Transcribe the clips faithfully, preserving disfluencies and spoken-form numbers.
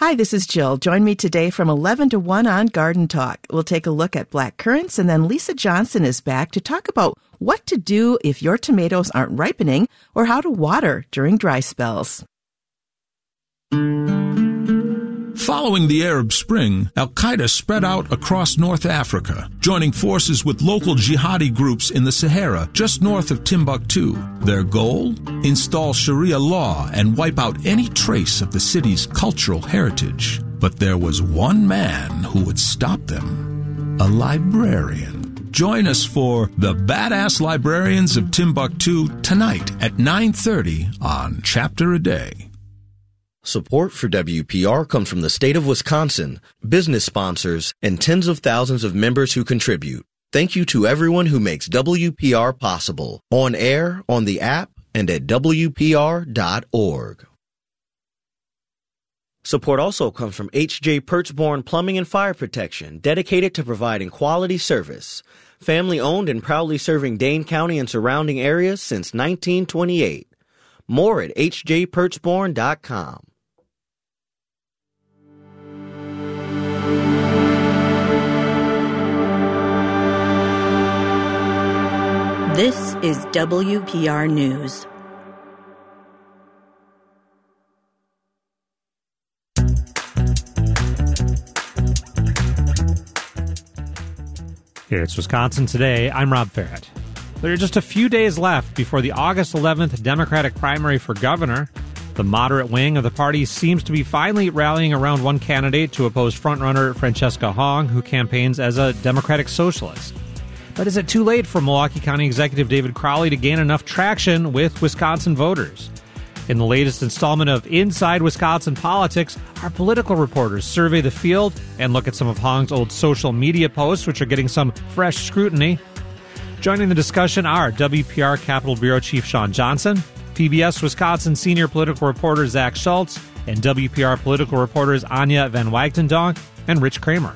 Hi, this is Jill. Join me today from eleven to one on Garden Talk. We'll take a look at black currants, and then Lisa Johnson is back to talk about what to do if your tomatoes aren't ripening or how to water during dry spells. Following the Arab Spring, Al-Qaeda spread out across North Africa, joining forces with local jihadi groups in the Sahara just north of Timbuktu. Their goal? Install Sharia law and wipe out any trace of the city's cultural heritage. But there was one man who would stop them: a librarian. Join us for The Badass Librarians of Timbuktu tonight at nine thirty on Chapter a Day. Support for W P R comes from the state of Wisconsin, business sponsors, and tens of thousands of members who contribute. Thank you to everyone who makes W P R possible, on air, on the app, and at W P R dot org. Support also comes from H J Pertzborn Plumbing and Fire Protection, dedicated to providing quality service. Family owned and proudly serving Dane County and surrounding areas since nineteen twenty-eight. More at H J Pertzborn dot com. This is W P R News. It's Wisconsin Today. I'm Rob Farrett. There are just a few days left before the August eleventh Democratic primary for governor. The moderate wing of the party seems to be finally rallying around one candidate to oppose frontrunner Francesca Hong, who campaigns as a Democratic socialist. But is it too late for Milwaukee County Executive David Crowley to gain enough traction with Wisconsin voters? In the latest installment of Inside Wisconsin Politics, our political reporters survey the field and look at some of Hong's old social media posts, which are getting some fresh scrutiny. Joining the discussion are W P R Capitol Bureau Chief Sean Johnson, P B S Wisconsin senior political reporter Zach Schultz, and W P R political reporters Anya Van Wagtendonk and Rich Kramer.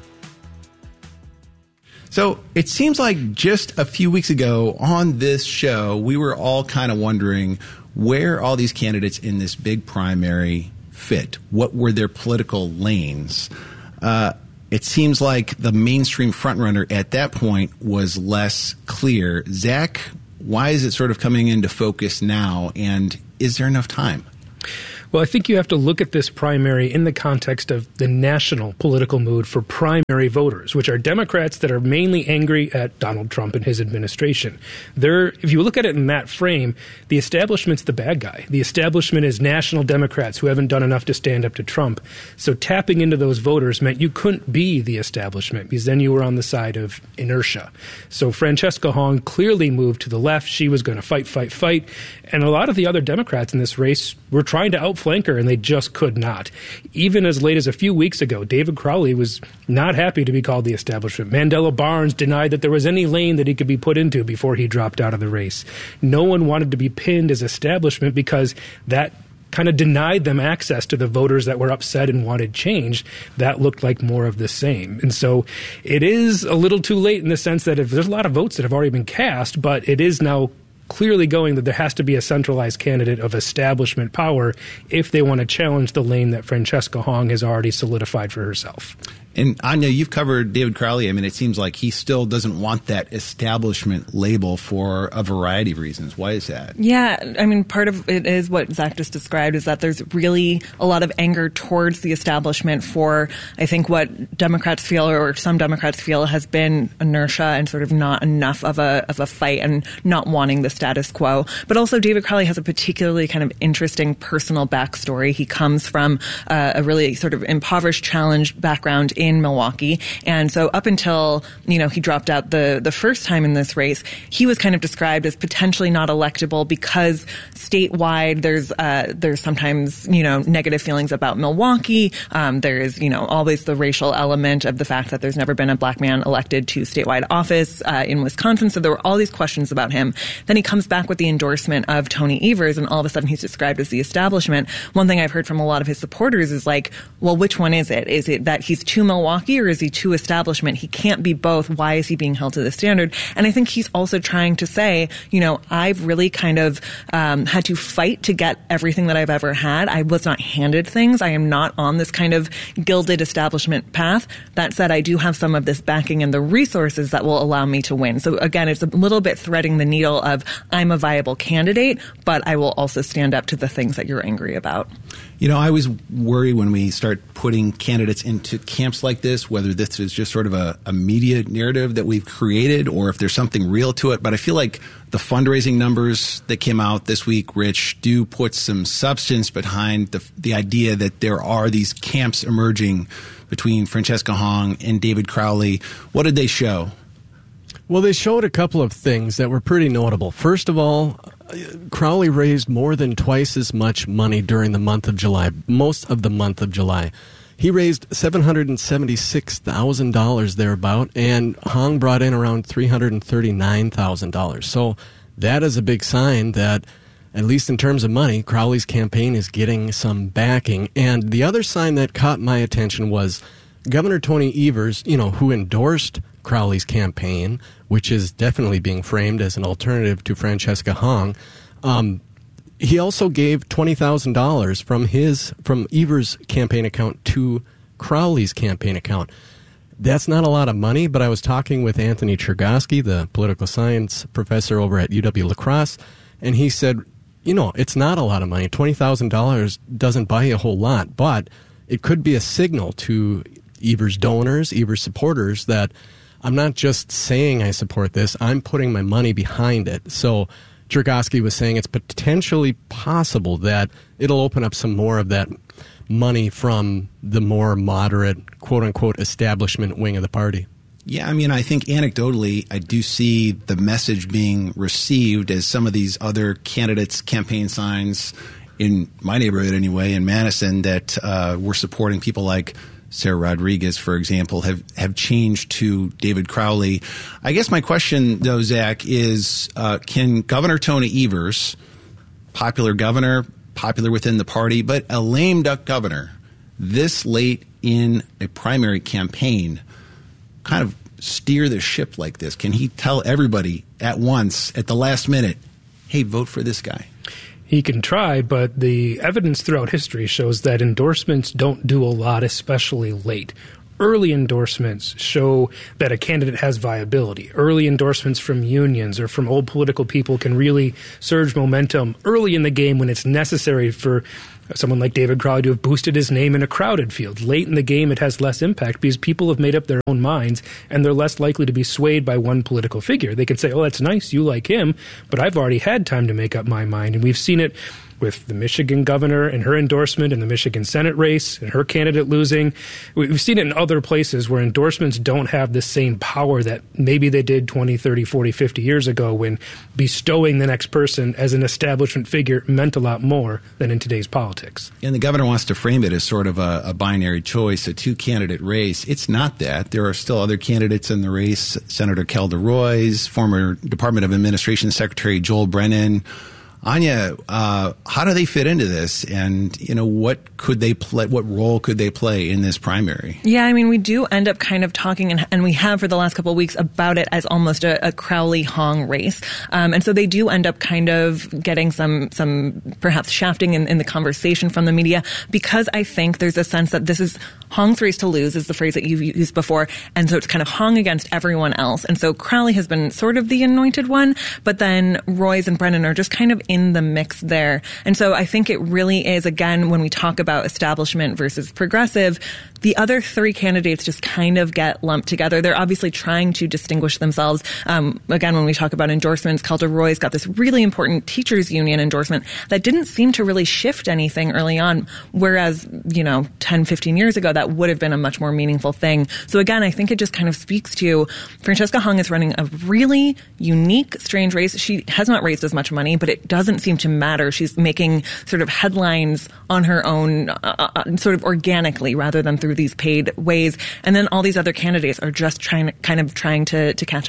So it seems like just a few weeks ago on this show, we were all kind of wondering where all these candidates in this big primary fit. What were their political lanes? Uh, it seems like the mainstream frontrunner at that point was less clear. Zach, why is it sort of coming into focus now, and is there enough time? Well, I think you have to look at this primary in the context of the national political mood for primary voters, which are Democrats that are mainly angry at Donald Trump and his administration. They're, if you look at it in that frame, the establishment's the bad guy. The establishment is national Democrats who haven't done enough to stand up to Trump. So tapping into those voters meant you couldn't be the establishment, because then you were on the side of inertia. So Francesca Hong clearly moved to the left. She was going to fight, fight, fight. And a lot of the other Democrats in this race were trying to outflank her, and they just could not. Even as late as a few weeks ago, David Crowley was not happy to be called the establishment. Mandela Barnes denied that there was any lane that he could be put into before he dropped out of the race. No one wanted to be pinned as establishment because that kind of denied them access to the voters that were upset and wanted change. That looked like more of the same. And so it is a little too late in the sense that if there's a lot of votes that have already been cast, but it is now clearly going that there has to be a centralized candidate of establishment power if they want to challenge the lane that Francesca Hong has already solidified for herself. And Anya, you've covered David Crowley. I mean, it seems like he still doesn't want that establishment label for a variety of reasons. Why is that? Yeah, I mean, part of it is what Zach just described, is that there's really a lot of anger towards the establishment for, I think, what Democrats feel, or some Democrats feel, has been inertia and sort of not enough of a of a fight and not wanting the status quo. But also David Crowley has a particularly kind of interesting personal backstory. He comes from uh, a really sort of impoverished, challenged background in Milwaukee. And so up until, you know, he dropped out the, the first time in this race, he was kind of described as potentially not electable because statewide there's uh, there's sometimes, you know, negative feelings about Milwaukee. Um, there is, you know, always the racial element of the fact that there's never been a black man elected to statewide office uh, in Wisconsin. So there were all these questions about him. Then he comes back with the endorsement of Tony Evers, and all of a sudden he's described as the establishment. One thing I've heard from a lot of his supporters is like, well, which one is it? Is it that he's too Milwaukee or is he too establishment? He can't be both. Why is he being held to this standard? And I think he's also trying to say, you know, I've really kind of um, had to fight to get everything that I've ever had. I was not handed things. I am not on this kind of gilded establishment path. That said, I do have some of this backing and the resources that will allow me to win. So again, it's a little bit threading the needle of I'm a viable candidate, but I will also stand up to the things that you're angry about. You know, I always worry when we start putting candidates into camps like this, whether this is just sort of a, a media narrative that we've created or if there's something real to it. But I feel like the fundraising numbers that came out this week, Rich, do put some substance behind the, the idea that there are these camps emerging between Francesca Hong and David Crowley. What did they show? Well, they showed a couple of things that were pretty notable. First of all, Crowley raised more than twice as much money during the month of July, most of the month of July. He raised seven hundred seventy-six thousand dollars thereabout, and Hong brought in around three hundred thirty-nine thousand dollars. So that is a big sign that, at least in terms of money, Crowley's campaign is getting some backing. And the other sign that caught my attention was Governor Tony Evers, you know, who endorsed Crowley's campaign, which is definitely being framed as an alternative to Francesca Hong. Um, he also gave twenty thousand dollars from his from Evers' campaign account to Crowley's campaign account. That's not a lot of money, but I was talking with Anthony Chergosky, the political science professor over at U W-La Crosse, and he said, you know, it's not a lot of money. twenty thousand dollars doesn't buy you a whole lot, but it could be a signal to Evers' donors, Evers' supporters, that I'm not just saying I support this, I'm putting my money behind it. So Chergosky was saying it's potentially possible that it'll open up some more of that money from the more moderate, quote-unquote, establishment wing of the party. Yeah, I mean, I think anecdotally, I do see the message being received as some of these other candidates' campaign signs in my neighborhood anyway, in Madison, that uh, we're supporting people like Sarah Rodriguez, for example, have, have changed to David Crowley. I guess my question, though, Zach, is uh, can Governor Tony Evers, popular governor, popular within the party, but a lame duck governor, this late in a primary campaign, kind of steer the ship like this? Can he tell everybody at once, at the last minute, hey, vote for this guy? He can try, but the evidence throughout history shows that endorsements don't do a lot, especially late. Early endorsements show that a candidate has viability. Early endorsements from unions or from old political people can really surge momentum early in the game when it's necessary for someone like David Crowley to have boosted his name in a crowded field. Late in the game, it has less impact because people have made up their own minds and they're less likely to be swayed by one political figure. They can say, oh, that's nice, you like him, but I've already had time to make up my mind. And we've seen it with the Michigan governor and her endorsement in the Michigan Senate race and her candidate losing. We've seen it in other places where endorsements don't have the same power that maybe they did twenty, thirty, forty, fifty years ago when bestowing the next person as an establishment figure meant a lot more than in today's politics. And the governor wants to frame it as sort of a, a binary choice, a two-candidate race. It's not that. There are still other candidates in the race. Senator Kelda Roys, former Department of Administration Secretary Joel Brennan. Anya, uh, how do they fit into this? And, you know, what could they play? What role could they play in this primary? Yeah, I mean, we do end up kind of talking, and, and we have for the last couple of weeks, about it as almost a, a Crowley-Hong race. Um, and so they do end up kind of getting some, some perhaps shafting in, in the conversation from the media, because I think there's a sense that this is Hong's race to lose, is the phrase that you've used before. And so it's kind of Hong against everyone else. And so Crowley has been sort of the anointed one, but then Roys and Brennan are just kind of in the mix there. And so I think it really is, again, when we talk about establishment versus progressive, the other three candidates just kind of get lumped together. They're obviously trying to distinguish themselves. Um, again, when we talk about endorsements, Kelda Roys got this really important teachers union endorsement that didn't seem to really shift anything early on, whereas, you know, ten, fifteen years ago, that would have been a much more meaningful thing. So again, I think it just kind of speaks to Francesca Hong is running a really unique, strange race. She has not raised as much money, but it doesn't seem to matter. She's making sort of headlines on her own, uh, uh, sort of organically rather than through these paid ways. And then all these other candidates are just trying to kind of trying to, to catch up.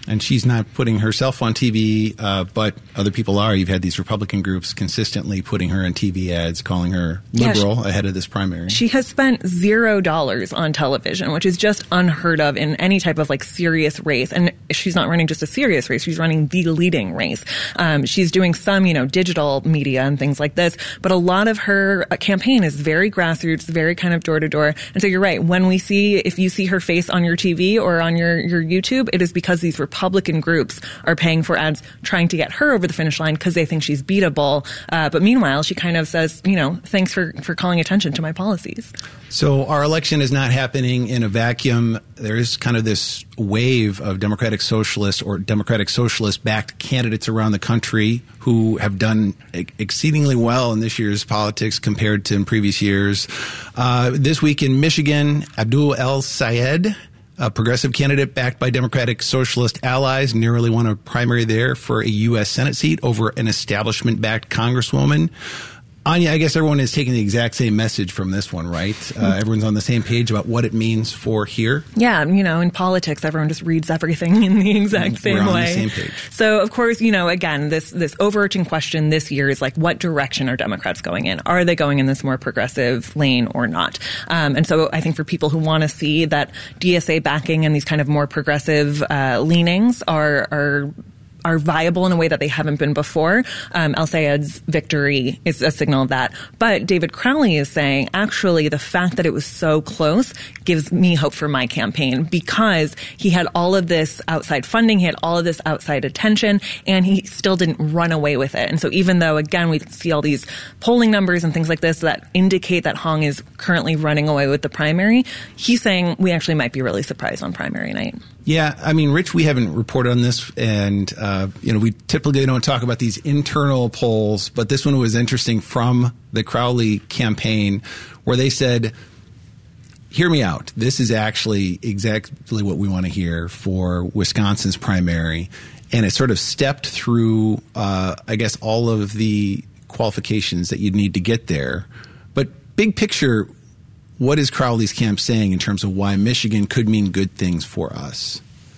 And she's not putting herself on T V, uh, but other people are. You've had these Republican groups consistently putting her in T V ads, calling her liberal yeah, she, ahead of this primary. She has spent zero dollars on television, which is just unheard of in any type of like serious race. And she's not running just a serious race; she's running the leading race. Um, she's doing some, you know, digital media and things like this, but a lot of her campaign is very grassroots, very kind of door to door. And so you're right. When we see, if you see her face on your T V or on your your YouTube, it is because these Republican groups are paying for ads trying to get her over the finish line because they think she's beatable. Uh, but meanwhile, she kind of says, you know, thanks for, for calling attention to my policies. So our election is not happening in a vacuum. There is kind of this wave of Democratic Socialist or Democratic Socialist-backed candidates around the country who have done exceedingly well in this year's politics compared to in previous years. Uh, this week in Michigan, Abdul El-Sayed, a progressive candidate backed by Democratic Socialist allies, narrowly won a primary there for a U S Senate seat over an establishment-backed congresswoman. Anya, I guess everyone is taking the exact same message from this one, right? Uh, everyone's on the same page about what it means for here. Yeah, you know, in politics, everyone just reads everything in the exact same We're on way. the same page. So, of course, you know, again, this this overarching question this year is like, what direction are Democrats going in? Are they going in this more progressive lane or not? Um, and so I think for people who want to see that D S A backing and these kind of more progressive uh, leanings are are are viable in a way that they haven't been before. Um, El-Sayed's victory is a signal of that. But David Crowley is saying, actually, the fact that it was so close gives me hope for my campaign because he had all of this outside funding, he had all of this outside attention, and he still didn't run away with it. And so even though, again, we see all these polling numbers and things like this that indicate that Hong is currently running away with the primary, he's saying we actually might be really surprised on primary night. Yeah, I mean, Rich, we haven't reported on this, and, uh, you know, we typically don't talk about these internal polls, but this one was interesting from the Crowley campaign where they said, hear me out. This is actually exactly what we want to hear for Wisconsin's primary. And it sort of stepped through, uh, I guess, all of the qualifications that you'd need to get there. But big picture, what is Crowley's camp saying in terms of why Michigan could mean good things for us?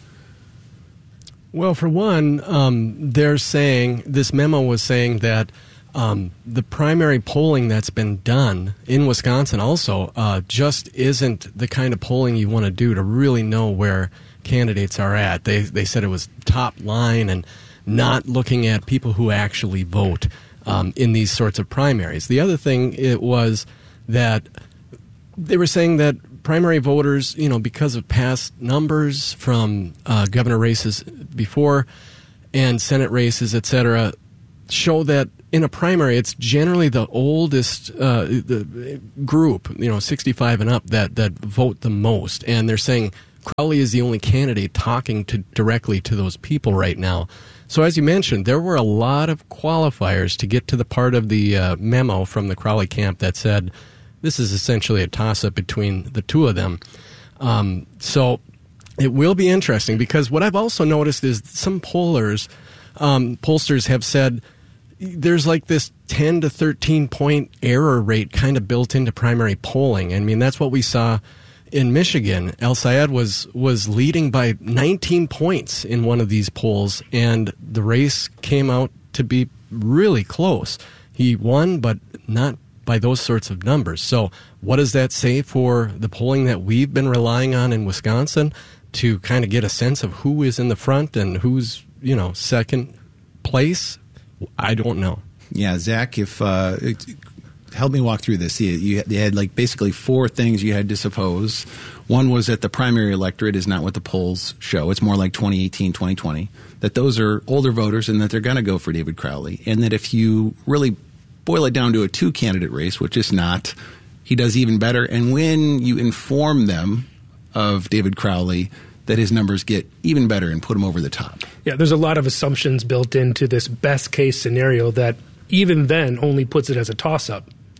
Well, for one, um, they're saying, this memo was saying that um, the primary polling that's been done in Wisconsin also uh, just isn't the kind of polling you want to do to really know where candidates are at. They, they said it was top line and not looking at people who actually vote um, in these sorts of primaries. The other thing it was that they were saying that primary voters, you know, because of past numbers from uh, governor races before and Senate races, et cetera, show that in a primary, it's generally the oldest uh, the group, you know, sixty-five and up, that, that vote the most. And they're saying Crowley is the only candidate talking to directly to those people right now. So as you mentioned, there were a lot of qualifiers to get to the part of the uh, memo from the Crowley camp that said, this is essentially a toss-up between the two of them. Um, so it will be interesting because what I've also noticed is some pollers, um, pollsters have said there's like this ten to thirteen point error rate kind of built into primary polling. I mean, that's what we saw in Michigan. El-Sayed was, was leading by nineteen points in one of these polls, and the race came out to be really close. He won, but not by those sorts of numbers. So what does that say for the polling that we've been relying on in Wisconsin to kind of get a sense of who is in the front and who's, you know, second place? I don't know. Yeah, Zach, if uh, help me walk through this. You, you, you had like basically four things you had to suppose. One was that the primary electorate is not what the polls show. It's more like twenty eighteen, twenty twenty. That those are older voters and that they're going to go for David Crowley. And that if you really boil it down to a two-candidate race, which is not, he does even better. And when you inform them of David Crowley, that his numbers get even better and put him over the top. Yeah, there's a lot of assumptions built into this best-case scenario that even then only puts it as a toss-up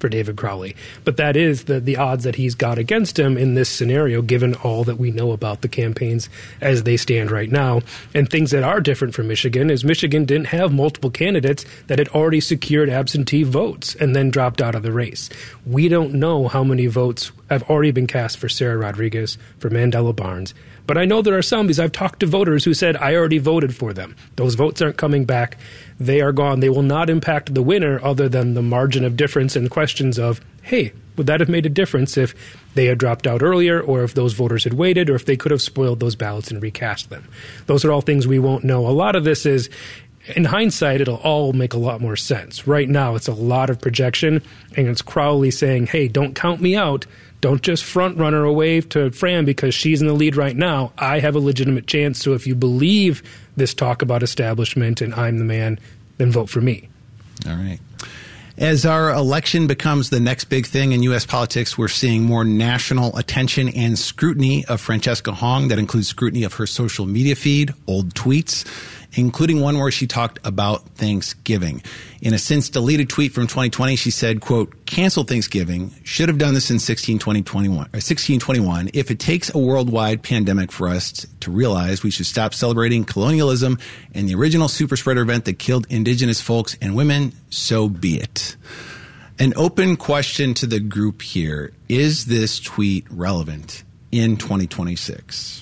for David Crowley. But that is the, the odds that he's got against him in this scenario, given all that we know about the campaigns as they stand right now. And things that are different from Michigan is Michigan didn't have multiple candidates that had already secured absentee votes and then dropped out of the race. We don't know how many votes have already been cast for Sarah Rodriguez, for Mandela Barnes. But I know there are some, because I've talked to voters who said, I already voted for them. Those votes aren't coming back. They are gone. They will not impact the winner other than the margin of difference and questions of, hey, would that have made a difference if they had dropped out earlier, or if those voters had waited, or if they could have spoiled those ballots and recast them? Those are all things we won't know. A lot of this is, in hindsight, it'll all make a lot more sense. Right now, it's a lot of projection, and it's Crowley saying, hey, don't count me out. Don't just front runner away to Fran because she's in the lead right now. I have a legitimate chance. So if you believe this talk about establishment and I'm the man, then vote for me. All right. As our election becomes the next big thing in U S politics, we're seeing more national attention and scrutiny of Francesca Hong. That includes scrutiny of her social media feed, old tweets, including one where she talked about Thanksgiving. In a since deleted tweet from twenty twenty, she said, quote, cancel Thanksgiving. Should have done this in sixteen twenty-one, or sixteen twenty-one. If it takes a worldwide pandemic for us to realize we should stop celebrating colonialism and the original super spreader event that killed indigenous folks and women, so be it. An open question to the group here. Is this tweet relevant in twenty twenty-six?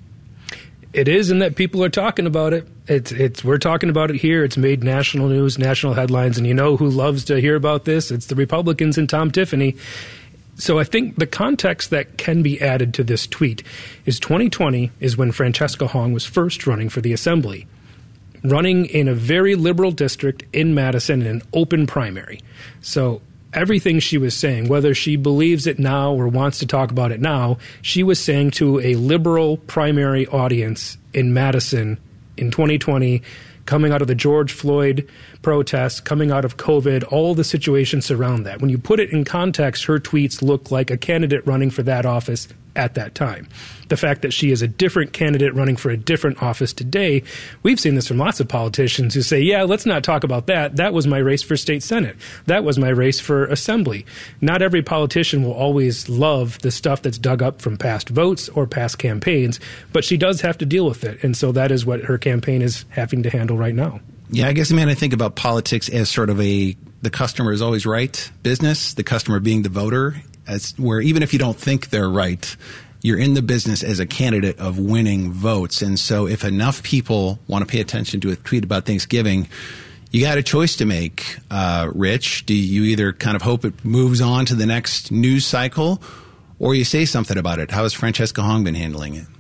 It is, in that people are talking about it. It's, it's, we're talking about it here. It's made national news, national headlines, and you know who loves to hear about this? It's the Republicans and Tom Tiffany. So I think the context that can be added to this tweet is twenty twenty is when Francesca Hong was first running for the Assembly, running in a very liberal district in Madison in an open primary. So everything she was saying, whether she believes it now or wants to talk about it now, she was saying to a liberal primary audience in Madison in twenty twenty, coming out of the George Floyd protests, coming out of COVID, all the situations around that. When you put it in context, her tweets look like a candidate running for that office at that time. The fact that she is a different candidate running for a different office today, we've seen this from lots of politicians who say, yeah, let's not talk about that. That was my race for state senate. That was my race for assembly. Not every politician will always love the stuff that's dug up from past votes or past campaigns, but she does have to deal with it. And so that is what her campaign is having to handle right now. Yeah, I guess, I mean, I think about politics as sort of a the customer is always right business, the customer being the voter, as where even if you don't think they're right, you're in the business as a candidate of winning votes. And so if enough people want to pay attention to a tweet about Thanksgiving, you got a choice to make, uh, Rich. Do you either kind of hope it moves on to the next news cycle, or you say something about it? How has Francesca Hong been handling it?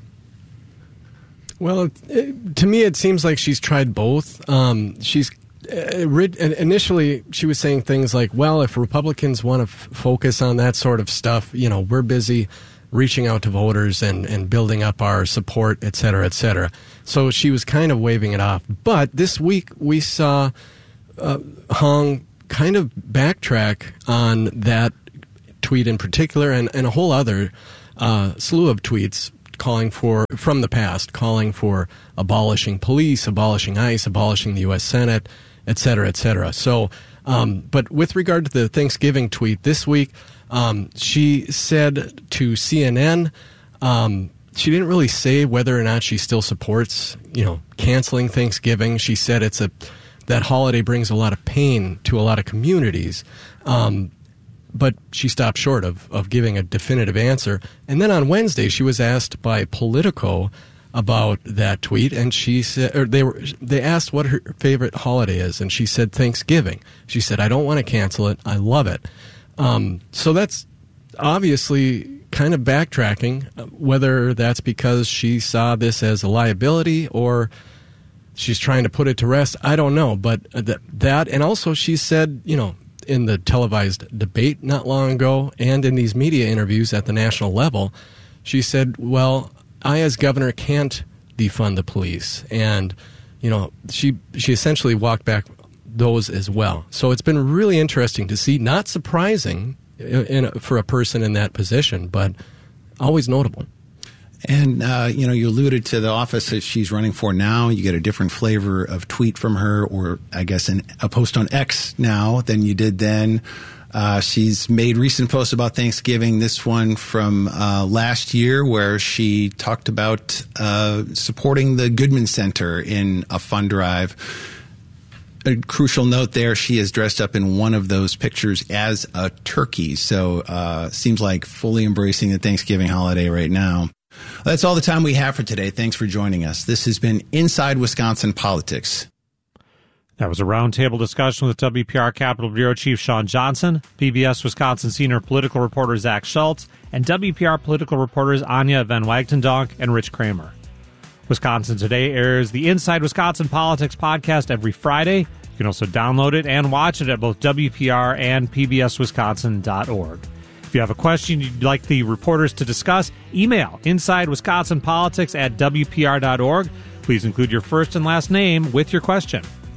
Well, it, it, to me, it seems like she's tried both. Um, she's uh, rid, initially she was saying things like, "Well, if Republicans want to f- focus on that sort of stuff, you know, we're busy reaching out to voters and, and building up our support, et cetera, et cetera." So she was kind of waving it off. But this week we saw uh, Hong kind of backtrack on that tweet in particular, and, and a whole other uh, slew of tweets calling for, from the past, calling for abolishing police, abolishing ICE, abolishing the U S Senate, et cetera, et cetera. So, um, but with regard to the Thanksgiving tweet this week, um, she said to C N N, um, she didn't really say whether or not she still supports, you know, canceling Thanksgiving. She said it's a, that holiday brings a lot of pain to a lot of communities. Um, But she stopped short of, of giving a definitive answer. And then on Wednesday, she was asked by Politico about that tweet, and she said, or they were, they asked what her favorite holiday is, and she said Thanksgiving. She said, "I don't want to cancel it. I love it." Um, so that's obviously kind of backtracking. Whether that's because she saw this as a liability or she's trying to put it to rest, I don't know. But that, that and also she said, you know, in the televised debate not long ago and in these media interviews at the national level, she said, well, I as governor can't defund the police. And, you know, she she essentially walked back those as well. So it's been really interesting to see, not surprising in a, for a person in that position, but always notable. And, uh, you know, you alluded to the office that she's running for now. You get a different flavor of tweet from her, or I guess an, a post on X now than you did then. Uh, she's made recent posts about Thanksgiving. This one from uh, last year, where she talked about uh, supporting the Goodman Center in a fund drive. A crucial note there, she is dressed up in one of those pictures as a turkey. So uh, seems like fully embracing the Thanksgiving holiday right now. That's all the time we have for today. Thanks for joining us. This has been Inside Wisconsin Politics. That was a roundtable discussion with W P R Capitol Bureau Chief Shawn Johnson, P B S Wisconsin senior political reporter Zach Schultz, and W P R political reporters Anya Van Wagtendonk and Rich Kramer. Wisconsin Today airs the Inside Wisconsin Politics podcast every Friday. You can also download it and watch it at both W P R and P B S Wisconsin dot org. If you have a question you'd like the reporters to discuss, email Inside Wisconsin Politics at W P R dot org. Please include your first and last name with your question.